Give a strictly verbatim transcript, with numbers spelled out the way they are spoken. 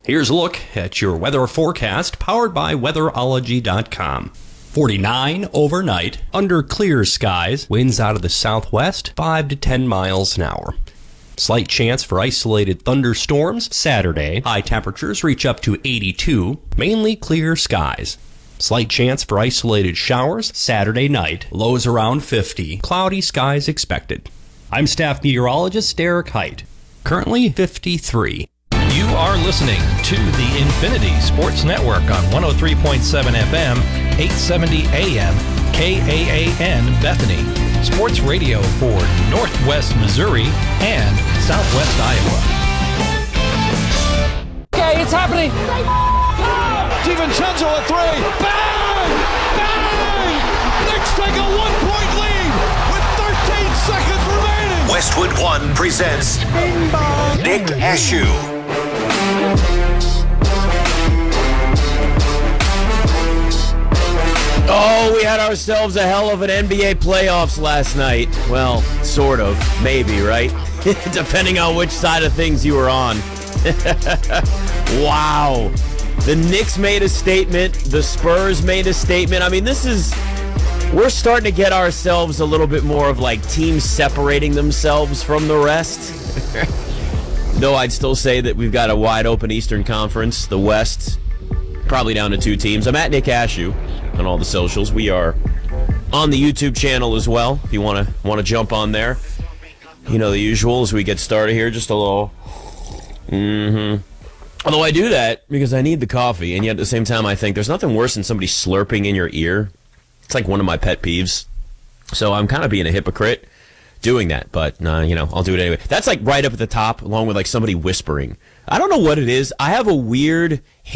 Here's a look at your weather forecast powered by weatherology dot com. forty-nine overnight, under clear skies, winds out of the southwest, five to ten miles an hour. Slight chance for isolated thunderstorms Saturday. High temperatures reach up to eighty-two, mainly clear skies. Slight chance for isolated showers Saturday night. Lows around fifty. Cloudy skies expected. I'm staff meteorologist Derek Height. Currently fifty-three. You are listening to the Infinity Sports Network on one oh three point seven F M, eight seventy A M, K A A N Bethany. Sports radio for Northwest Missouri and Southwest Iowa. Okay, it's happening. DiVincenzo a three. Bang! Bang! Knicks take a one-point lead with thirteen seconds remaining. Westwood One presents Bing bong. Nick Ashew. Oh, we had ourselves a hell of an N B A playoffs last night. Well, sort of. Maybe, right? Depending on which side of things you were on. Wow. The Knicks made a statement. The Spurs made a statement. I mean, this is... We're starting to get ourselves a little bit more of like teams separating themselves from the rest. Though I'd still say that we've got a wide open Eastern Conference. The West, probably down to two teams. I'm at Nick Ashew on all the socials. We are on the YouTube channel as well, if you want to want to jump on there. You know the usual as we get started here, just a little... Mm-hmm. Although I do that because I need the coffee, and yet at the same time I think there's nothing worse than somebody slurping in your ear. It's like one of my pet peeves. So I'm kind of being a hypocrite doing that, but uh, you know, I'll do it anyway. That's like right up at the top, along with like somebody whispering. I don't know what it is. I have a weird